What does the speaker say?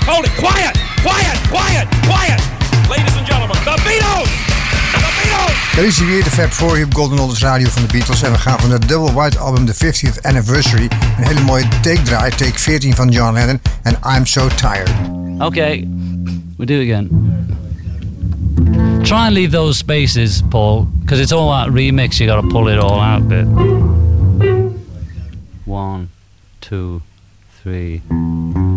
Hold it. Quiet. Ladies and gentlemen, the Beatles. Daar is hij weer, de Fab Four hier op Golden Oldies Radio van de Beatles. En we gaan van het Double White album, de 50th Anniversary. Een hele mooie take draaien, take 14 van John Lennon. En I'm So Tired. Okay, we'll do it again. Try and leave those spaces, Paul, because it's all that remix, you gotta pull it all out a bit. 1, 2, 3...